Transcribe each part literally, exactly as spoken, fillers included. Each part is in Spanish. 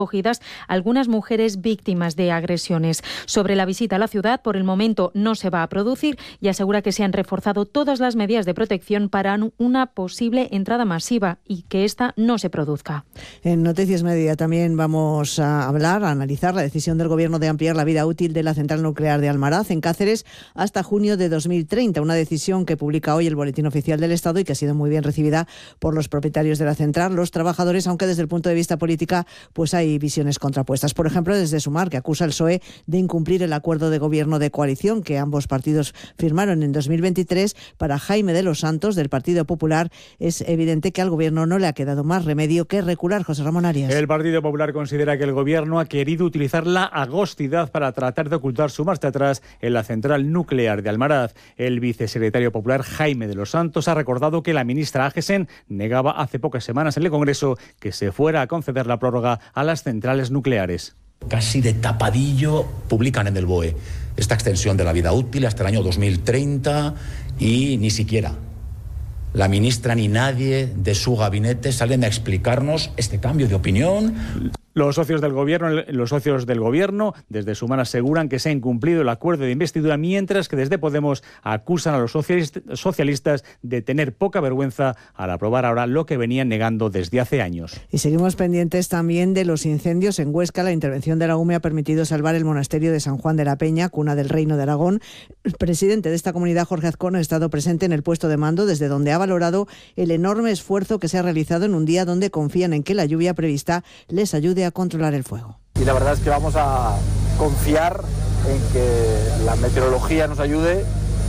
acogidas algunas mujeres víctimas de agresiones. Sobre la visita a la ciudad, por el momento no se va a producir y asegura que se han reforzado todas las medidas de protección para una posible entrada masiva y que esta no se produzca. En Noticias Media también vamos a hablar, a analizar la decisión del Gobierno de ampliar la vida útil de la central nuclear de Almaraz en Cáceres hasta junio de dos mil treinta, una decisión que publica hoy el Boletín Oficial del Estado y que ha sido muy bien recibida por los propietarios de la central, los trabajadores, aunque desde el punto de vista política pues hay visiones contrapuestas. Por ejemplo, desde Sumar, que acusa al P S O E de incumplir el acuerdo de gobierno de coalición que ambos partidos firmaron en dos mil veintitrés. Para Jaime de los Santos, del Partido Popular, es evidente que al gobierno no le ha quedado más remedio que recular. José Ramón Arias. El Partido Popular considera que el gobierno ha querido utilizar la agostidad para tratar de ocultar su marcha atrás en la central nuclear de Almaraz. El vicesecretario popular Jaime de los Santos ha recordado que la ministra Agesen negaba hace pocas semanas en el Congreso que se fuera a conceder la prórroga a las centrales nucleares. Casi de tapadillo publican en el B O E esta extensión de la vida útil hasta el año dos mil treinta y ni siquiera la ministra ni nadie de su gabinete salen a explicarnos este cambio de opinión. Los socios del gobierno, los socios del gobierno desde Sumar aseguran que se ha incumplido el acuerdo de investidura, mientras que desde Podemos acusan a los socialistas de tener poca vergüenza al aprobar ahora lo que venían negando desde hace años. Y seguimos pendientes también de los incendios en Huesca. La intervención de la U M E ha permitido salvar el monasterio de San Juan de la Peña, cuna del Reino de Aragón. El presidente de esta comunidad, Jorge Azcón, ha estado presente en el puesto de mando, desde donde ha valorado el enorme esfuerzo que se ha realizado en un día donde confían en que la lluvia prevista les ayude a controlar el fuego. Y la verdad es que vamos a confiar en que la meteorología nos ayude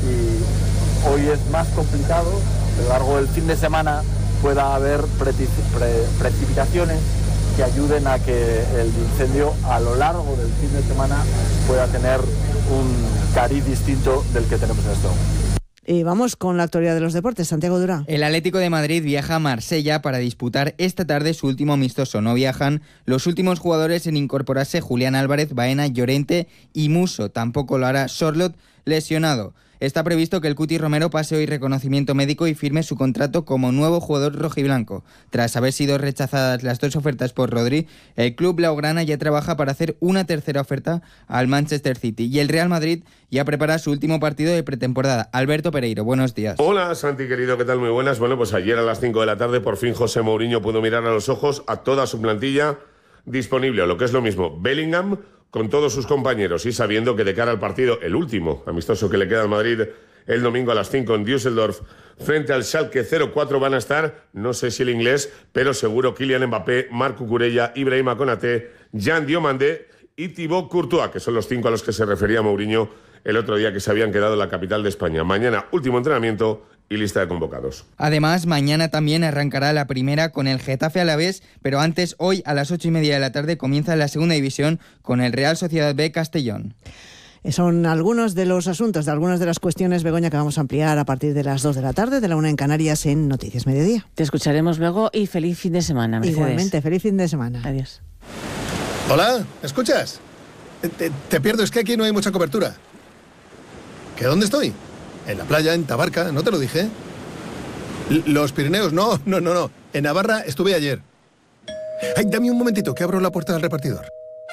y hoy es más complicado. A lo largo del fin de semana pueda haber pre- pre- precipitaciones que ayuden a que el incendio a lo largo del fin de semana pueda tener un cariz distinto del que tenemos en este momento. Y vamos con la actualidad de los deportes. Santiago Durán. El Atlético de Madrid viaja a Marsella para disputar esta tarde su último amistoso. No viajan los últimos jugadores en incorporarse: Julián Álvarez, Baena, Llorente y Musso. Tampoco lo hará Sorloth, lesionado. Está previsto que el Cuti Romero pase hoy reconocimiento médico y firme su contrato como nuevo jugador rojiblanco. Tras haber sido rechazadas las dos ofertas por Rodri, el club blaugrana ya trabaja para hacer una tercera oferta al Manchester City. Y el Real Madrid ya prepara su último partido de pretemporada. Alberto Pereiro, buenos días. Hola, Santi, querido, ¿qué tal? Muy buenas. Bueno, pues ayer a las cinco de la tarde por fin José Mourinho pudo mirar a los ojos a toda su plantilla disponible, o lo que es lo mismo, Bellingham con todos sus compañeros, y sabiendo que de cara al partido, el último amistoso que le queda al Madrid el domingo a las cinco en Düsseldorf frente al Schalke cero cuatro, van a estar, no sé si el inglés, pero seguro Kylian Mbappé, Marco Cucurella, Ibrahima Konaté, Jean Diomandé y Thibaut Courtois, que son los cinco a los que se refería Mourinho el otro día que se habían quedado en la capital de España. Mañana, último entrenamiento y lista de convocados. Además, mañana también arrancará la primera con el Getafe Alavés, pero antes, hoy a las ocho y media de la tarde comienza la segunda división con el Real Sociedad B Castellón. Son algunos de los asuntos, de algunas de las cuestiones, Begoña, que vamos a ampliar a partir de las dos de la tarde, de la una en Canarias, en Noticias Mediodía. Te escucharemos luego y feliz fin de semana, Mercedes. Igualmente, feliz fin de semana. Adiós. Hola, ¿me escuchas? Te, te pierdo, es que aquí no hay mucha cobertura. ¿Que dónde estoy? En la playa, en Tabarca, ¿no te lo dije? L- Los Pirineos, no, no, no, no. En Navarra estuve ayer. Ay, dame un momentito, que abro la puerta del repartidor.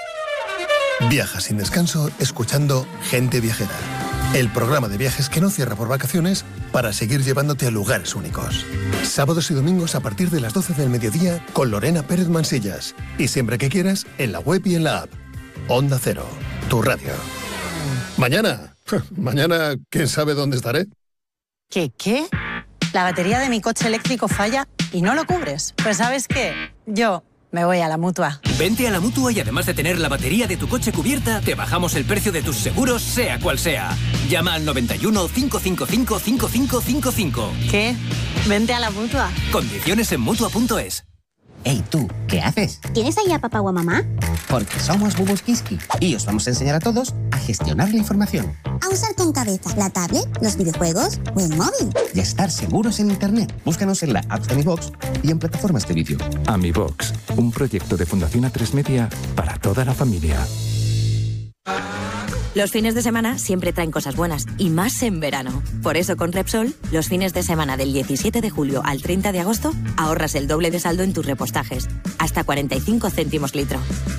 Viaja sin descanso escuchando Gente Viajera, el programa de viajes que no cierra por vacaciones para seguir llevándote a lugares únicos. Sábados y domingos a partir de las doce del mediodía con Lorena Pérez Mansillas. Y siempre que quieras, en la web y en la app. Onda Cero, tu radio. Mañana, mañana, ¿quién sabe dónde estaré? ¿Qué, qué? La batería de mi coche eléctrico falla y no lo cubres. Pues ¿sabes qué? Yo me voy a la Mutua. Vente a la Mutua y además de tener la batería de tu coche cubierta, te bajamos el precio de tus seguros, sea cual sea. Llama al noventa y uno, cinco cinco cinco, cinco cinco cinco cinco. ¿Qué? Vente a la Mutua. Condiciones en Mutua punto es. Hey, tú, ¿qué haces? ¿Tienes ahí a papá o a mamá? Porque somos Bubus Kiski y os vamos a enseñar a todos a gestionar la información. A usar con cabeza la tablet, los videojuegos o el móvil. Y a estar seguros en Internet. Búscanos en la app de AmiBox y en plataformas de vídeo. AmiBox, un proyecto de Fundación A tres Media para toda la familia. Los fines de semana siempre traen cosas buenas, y más en verano. Por eso con Repsol, los fines de semana del diecisiete de julio al treinta de agosto, ahorras el doble de saldo en tus repostajes, hasta cuarenta y cinco céntimos litro.